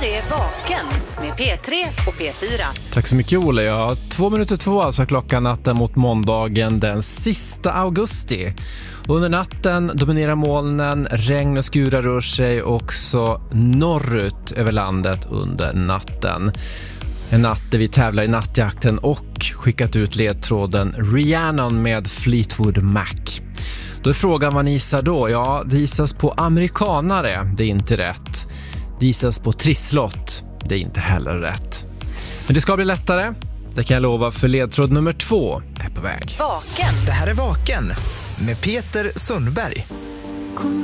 är Vaken med P3 och P4. Tack så mycket, Olle. Ja, 2:02 alltså klockan natten mot måndagen den sista augusti. Under natten dominerar molnen, regn och skurar rör sig också norrut över landet under natten. En natt där vi tävlar i nattjakten och skickat ut ledtråden Rhiannon med Fleetwood Mac. Då är frågan vad ni gissar då? Ja, det gissas på amerikanare, det är inte rätt. Det gissas på trisslott, det är inte heller rätt. Men det ska bli lättare, det kan jag lova, för ledtråd nummer 2 är på väg. Vaken. Det här är Vaken med Peter Sundberg.